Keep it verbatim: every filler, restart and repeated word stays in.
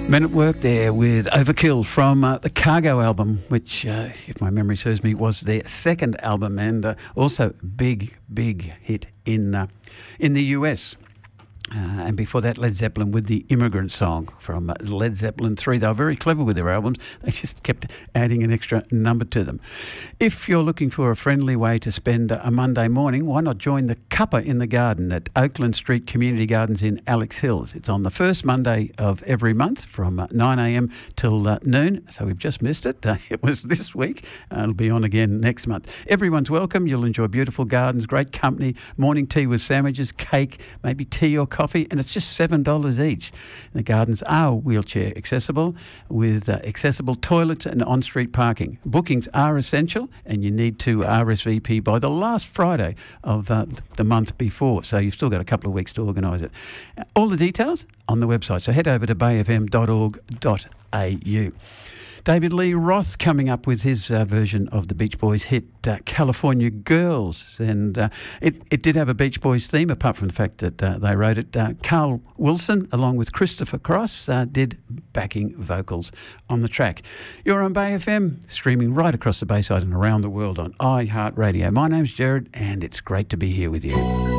Men at Work there with Overkill from uh, the Cargo album, which, uh, if my memory serves me, was their second album and uh, also big, big hit in uh, in the U S. Uh, and before that, Led Zeppelin with the Immigrant Song from uh, Led Zeppelin three. They were very clever with their albums. They just kept adding an extra number to them. If you're looking for a friendly way to spend a Monday morning, why not join the Cuppa in the Garden at Oakland Street Community Gardens in Alex Hills. It's on the first Monday of every month from uh, nine a.m. till uh, noon. So we've just missed it. Uh, it was this week. Uh, it'll be on again next month. Everyone's welcome. You'll enjoy beautiful gardens, great company, morning tea with sandwiches, cake, maybe tea or coffee, and it's just seven dollars each. The gardens are wheelchair accessible with uh, accessible toilets and on-street parking. Bookings are essential and you need to R S V P by the last Friday of uh, the month before, so you've still got a couple of weeks to organise it. Uh, all the details on the website, so head over to bay f m dot org dot a u. David Lee Roth coming up with his uh, version of the Beach Boys hit uh, California Girls. And uh, it, it did have a Beach Boys theme, apart from the fact that uh, they wrote it. Uh, Carl Wilson, along with Christopher Cross, uh, did backing vocals on the track. You're on Bay F M, streaming right across the Bayside and around the world on iHeartRadio. My name's Jared, and it's great to be here with you.